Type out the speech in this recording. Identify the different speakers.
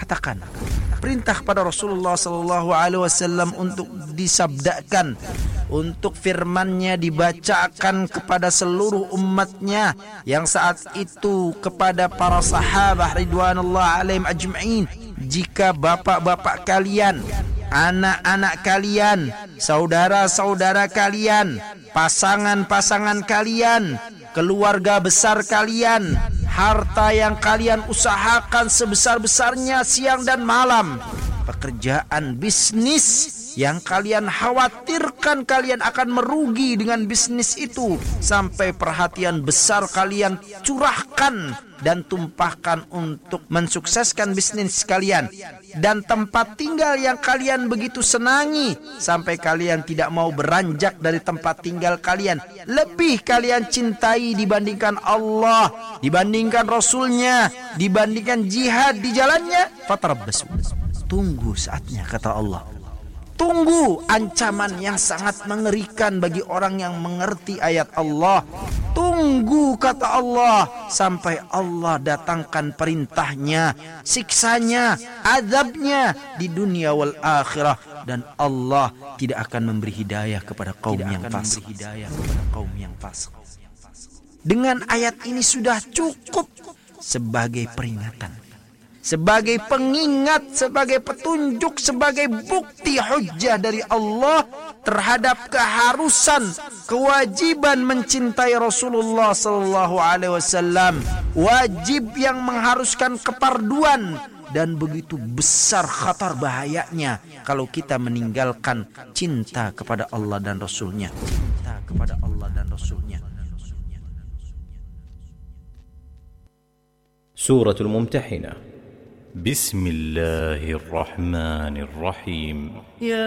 Speaker 1: dikatakan, perintah kepada Rasulullah sallallahu alaihi wasallam untuk disabdakan, untuk firman-Nya dibacakan kepada seluruh umatnya yang saat itu kepada para sahabat ridwanullah alaihim ajma'in. Jika bapak-bapak kalian, anak-anak kalian, saudara-saudara kalian, pasangan-pasangan kalian, keluarga besar kalian, harta yang kalian usahakan sebesar-besarnya siang dan malam, pekerjaan bisnis yang kalian khawatirkan kalian akan merugi dengan bisnis itu, sampai perhatian besar kalian curahkan dan tumpahkan untuk mensukseskan bisnis kalian, dan tempat tinggal yang kalian begitu senangi sampai kalian tidak mau beranjak dari tempat tinggal kalian, lebih kalian cintai dibandingkan Allah, dibandingkan Rasulnya, dibandingkan jihad di jalannya, fatarabbasu, tunggu saatnya, kata Allah. Tunggu ancaman yang sangat mengerikan bagi orang yang mengerti ayat Allah. Tunggu, kata Allah, sampai Allah datangkan perintahnya, siksanya, azabnya di dunia wal akhirah. Dan Allah tidak akan memberi hidayah kepada kaum yang fasik. Dengan ayat ini sudah cukup sebagai peringatan, sebagai pengingat, sebagai petunjuk, sebagai bukti hujjah dari Allah terhadap keharusan, kewajiban mencintai Rasulullah sallallahu alaihi wasallam, wajib yang mengharuskan keparduan, dan begitu besar khatar bahayanya kalau kita meninggalkan cinta kepada Allah dan Rasulnya. Cinta kepada Allah dan Rasulnya.
Speaker 2: Suratul Mumtahinah. بسم الله الرحمن الرحيم